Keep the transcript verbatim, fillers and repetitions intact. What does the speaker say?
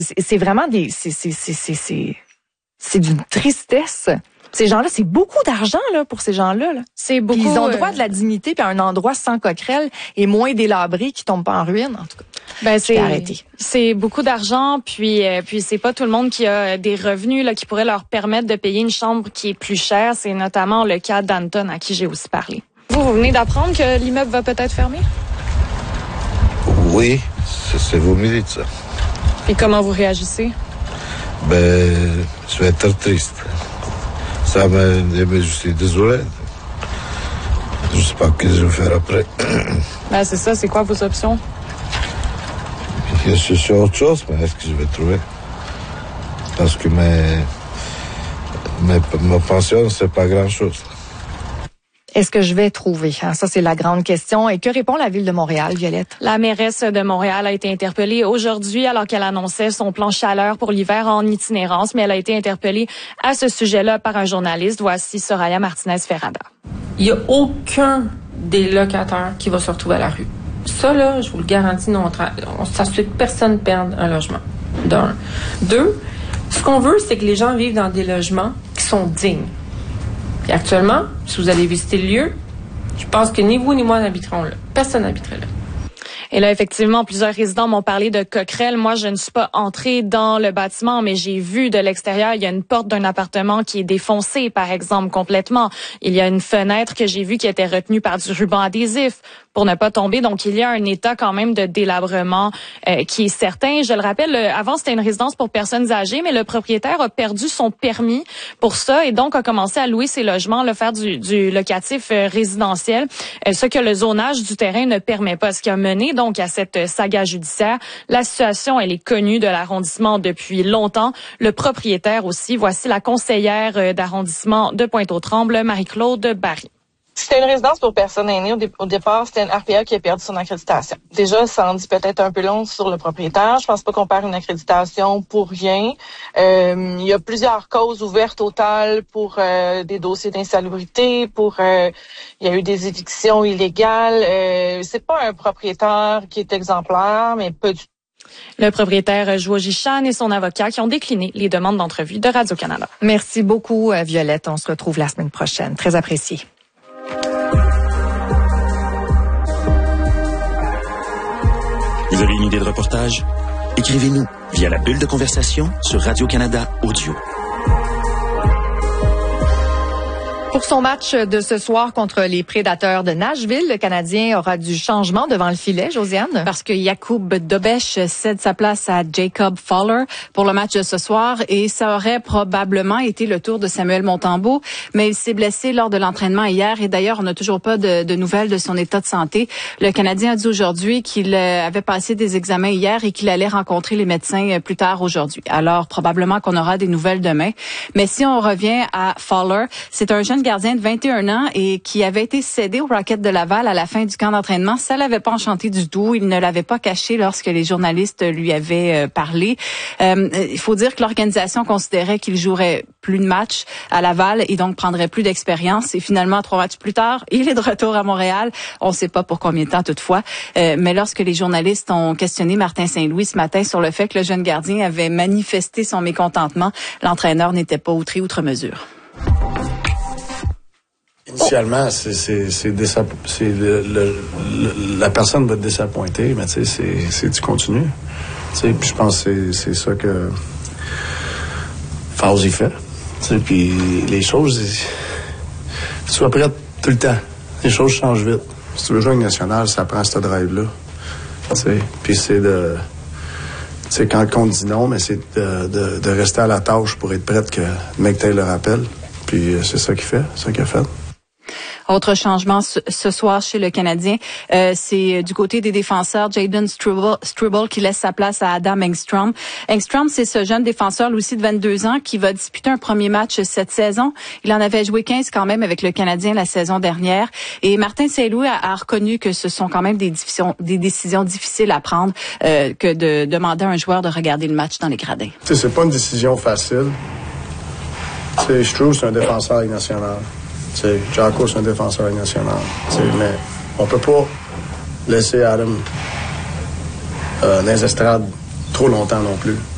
C'est, c'est vraiment des... C'est, c'est, c'est, c'est, c'est, c'est d'une tristesse. Ces gens-là, c'est beaucoup d'argent là pour ces gens-là. Là. C'est beaucoup. Puis ils ont droit euh... de la dignité, puis un endroit sans coquerelle et moins délabré qui tombe pas en ruine, en tout cas. Ben c'est arrêté. C'est beaucoup d'argent, puis euh, puis c'est pas tout le monde qui a des revenus là qui pourraient leur permettre de payer une chambre qui est plus chère. C'est notamment le cas d'Anton à qui j'ai aussi parlé. Vous, vous venez d'apprendre que l'immeuble va peut-être fermer? Oui, c'est, c'est vous me dites ça. Et comment vous réagissez? Ben, je vais être triste. Ça me, je suis désolé. Je sais pas ce que je vais faire après. Ben, c'est ça, c'est quoi vos options? Je suis sur autre chose, mais est-ce que je vais trouver? Parce que mes, mes, ma pension, c'est pas grand-chose. Est-ce que je vais trouver? Ça, c'est la grande question. Et que répond la Ville de Montréal, Violette? La mairesse de Montréal a été interpellée aujourd'hui alors qu'elle annonçait son plan chaleur pour l'hiver en itinérance, mais elle a été interpellée à ce sujet-là par un journaliste. Voici Soraya Martinez-Ferrada. Il n'y a aucun des locataires qui va se retrouver à la rue. Ça, là, je vous le garantis, non, on s'assure que personne ne perde un logement. D'un. Deux, ce qu'on veut, c'est que les gens vivent dans des logements qui sont dignes. Et actuellement, si vous allez visiter le lieu, je pense que ni vous ni moi n'habiterons là. Personne n'habiterait là. Et là, effectivement, plusieurs résidents m'ont parlé de coquerelles. Moi, je ne suis pas entrée dans le bâtiment, mais j'ai vu de l'extérieur, il y a une porte d'un appartement qui est défoncée, par exemple, complètement. Il y a une fenêtre que j'ai vue qui était retenue par du ruban adhésif pour ne pas tomber. Donc, il y a un état quand même de délabrement euh, qui est certain. Je le rappelle, avant, c'était une résidence pour personnes âgées, mais le propriétaire a perdu son permis pour ça et donc a commencé à louer ses logements, le faire du, du locatif euh, résidentiel, euh, ce que le zonage du terrain ne permet pas, ce qui a mené donc à cette saga judiciaire. La situation, elle est connue de l'arrondissement depuis longtemps. Le propriétaire aussi. Voici la conseillère d'arrondissement de Pointe-aux-Trembles, Marie-Claude Barry. C'était une résidence pour personnes aînées. Au, dé- au départ, c'était une R P A qui a perdu son accréditation. Déjà, ça en dit peut-être un peu long sur le propriétaire. Je pense pas qu'on perd une accréditation pour rien. Euh, il y a plusieurs causes ouvertes totales pour euh, des dossiers d'insalubrité, pour euh, il y a eu des évictions illégales. Euh, c'est pas un propriétaire qui est exemplaire, mais pas du tout. Le propriétaire Jouo Jichan et son avocat qui ont décliné les demandes d'entrevue de Radio-Canada. Merci beaucoup, Violette. On se retrouve la semaine prochaine. Très apprécié. Vous avez une idée de reportage? Écrivez-nous via la bulle de conversation sur Radio-Canada Audio. Pour son match de ce soir contre les Prédateurs de Nashville, le Canadien aura du changement devant le filet, Josiane. Parce que Jakub Dobeš cède sa place à Jacob Fowler pour le match de ce soir et ça aurait probablement été le tour de Samuel Montembeault, mais il s'est blessé lors de l'entraînement hier et d'ailleurs, on n'a toujours pas de, de nouvelles de son état de santé. Le Canadien a dit aujourd'hui qu'il avait passé des examens hier et qu'il allait rencontrer les médecins plus tard aujourd'hui. Alors, probablement qu'on aura des nouvelles demain. Mais si on revient à Fowler, c'est un jeune gardien de vingt et un ans et qui avait été cédé au Rocket de Laval à la fin du camp d'entraînement. Ça l'avait pas enchanté du tout. Il ne l'avait pas caché lorsque les journalistes lui avaient euh, parlé. Euh, il faut dire que l'organisation considérait qu'il jouerait plus de matchs à Laval et donc prendrait plus d'expérience. Et finalement, trois matchs plus tard, il est de retour à Montréal. On ne sait pas pour combien de temps toutefois. Euh, mais lorsque les journalistes ont questionné Martin Saint-Louis ce matin sur le fait que le jeune gardien avait manifesté son mécontentement, l'entraîneur n'était pas outré outre mesure. Initialement, c'est c'est c'est, désapp- c'est le, le, le, la personne va être désappointée, mais tu sais, c'est c'est du continu. Tu sais, puis je pense que c'est c'est ça que Fauzi fait. Tu sais, puis les choses, sois prête tout le temps. Les choses changent vite. Si tu veux jouer une nationale, ça prend ce drive-là. Tu sais, puis c'est de, tu sais, quand on dit non, mais c'est de, de de rester à la tâche pour être prête que le mec t'aille le rappel. Puis c'est ça qu'il fait, c'est ça qu'il a fait. Autre changement ce, ce soir chez le Canadien, euh, c'est du côté des défenseurs, Jayden Struble, Struble qui laisse sa place à Adam Engstrom. Engstrom, c'est ce jeune défenseur, lui aussi de vingt-deux ans, qui va disputer un premier match cette saison. Il en avait joué quinze quand même avec le Canadien la saison dernière. Et Martin Saint-Louis a, a reconnu que ce sont quand même des, des décisions difficiles à prendre euh, que de demander à un joueur de regarder le match dans les gradins. Tu sais, c'est pas une décision facile. Tu sais, Struble, c'est un défenseur national. Tu sais, Jacko, c'est un défenseur national. Tu sais, mais on peut pas laisser Adam euh, dans les estrades trop longtemps non plus.